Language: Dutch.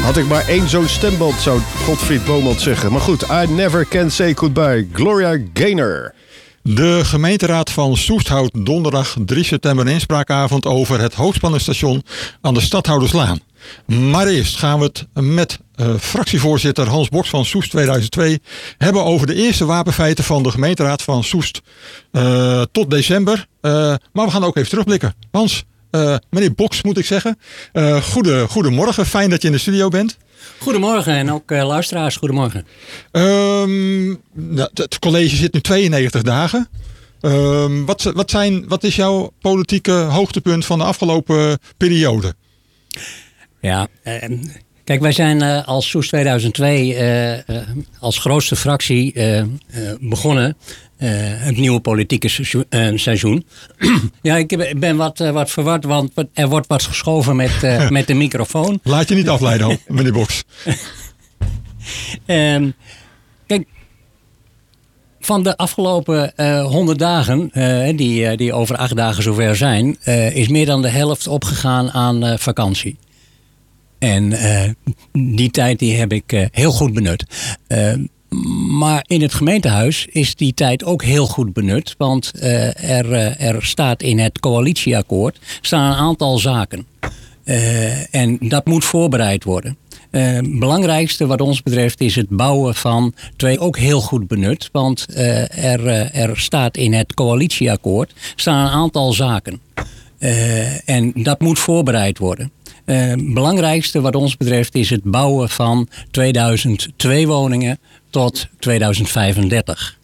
Had ik maar één zo'n stemband, zou Godfried Bomans zeggen. Maar goed, I never can say goodbye. Gloria Gaynor. De gemeenteraad van Soest houdt donderdag 3 september een inspraakavond over het hoogspanningsstation aan de Stadhouderslaan. Maar eerst gaan we het met fractievoorzitter Hans Boks van Soest 2002 hebben over de eerste wapenfeiten van de gemeenteraad van Soest tot december. Maar we gaan ook even terugblikken. Hans, meneer Boks moet ik zeggen. Goedemorgen, fijn dat je in de studio bent. Goedemorgen en ook luisteraars, goedemorgen. Het college zit nu 92 dagen. Wat is jouw politieke hoogtepunt van de afgelopen periode? Ja, kijk, wij zijn als Soest 2002 als grootste fractie begonnen. Het nieuwe politieke seizoen. Ja, ik ben wat verward, want er wordt wat geschoven met de microfoon. Laat je niet afleiden, meneer Boks. Kijk, van de afgelopen 100 dagen, die over 8 dagen zover zijn, is meer dan de helft opgegaan aan vakantie. En die tijd die heb ik heel goed benut. Maar in het gemeentehuis is die tijd ook heel goed benut. Want er staat in het coalitieakkoord staan een aantal zaken. En dat moet voorbereid worden. Het belangrijkste wat ons betreft is het bouwen van 2 ook heel goed benut. Want er staat in het coalitieakkoord staan een aantal zaken. En dat moet voorbereid worden. Het belangrijkste wat ons betreft is het bouwen van 2002 woningen tot 2035.